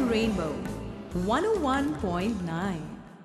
Rainbow 101.9.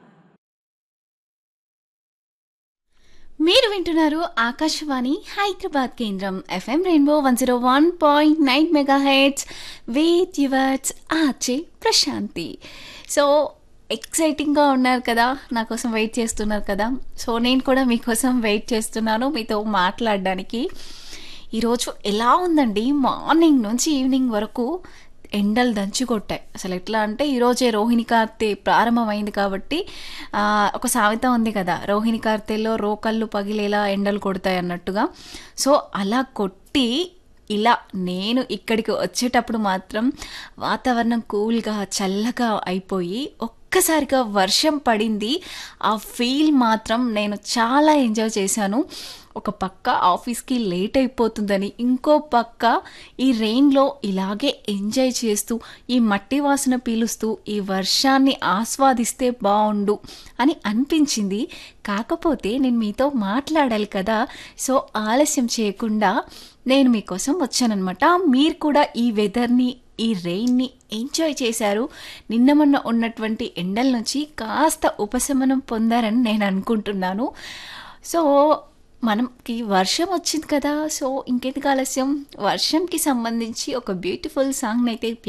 మీరు వింటున్నారు ఆకాశవాణి హైదరాబాద్ కేంద్రం FM rainbow 101.9 megahertz with yours RJ Prashanti. So ఎక్సైటింగ్గా ఉన్నారు కదా, నా కోసం వెయిట్ చేస్తున్నారు కదా. సో నేను కూడా మీకోసం వెయిట్ చేస్తున్నాను మీతో మాట్లాడడానికి. ఈరోజు ఎలా ఉందండి, మార్నింగ్ నుంచి ఈవినింగ్ వరకు ఎండలు దంచి కొట్టాయి. అసలు ఎట్లా అంటే ఈరోజే రోహిణి కార్తె ప్రారంభమైంది కాబట్టి ఒక సామెత ఉంది కదా, రోహిణి కార్తెలో రోకళ్ళు పగిలేలా ఎండలు కొడతాయి అన్నట్టుగా. సో అలా కొట్టి ఇలా నేను ఇక్కడికి వచ్చేటప్పుడు మాత్రం వాతావరణం కూల్గా చల్లగా అయిపోయి ఒక్కసారిగా వర్షం పడింది. ఆ ఫీల్ మాత్రం నేను చాలా ఎంజాయ్ చేశాను. ఒక పక్క ఆఫీస్కి లేట్ అయిపోతుందని, ఇంకో పక్క ఈ రెయిన్లో ఇలాగే ఎంజాయ్ చేస్తూ ఈ మట్టి వాసన పీలుస్తూ ఈ వర్షాన్ని ఆస్వాదిస్తే బాగుండు అని అనిపించింది. కాకపోతే నేను మీతో మాట్లాడాలి కదా, సో ఆలస్యం చేయకుండా నేను మీకోసం వచ్చానన్నమాట. మీరు కూడా ఈ వెదర్ని, ఈ రెయిన్ని ఎంజాయ్ చేశారు. నిన్న మొన్న ఉన్నటువంటి ఎండల నుంచి కాస్త ఉపశమనం పొందారని నేను అనుకుంటున్నాను. సో మనకి వర్షం వచ్చింది కదా, సో ఇంకెందుకు ఆలస్యం, వర్షంకి సంబంధించి ఒక బ్యూటిఫుల్ సాంగ్ని అయితే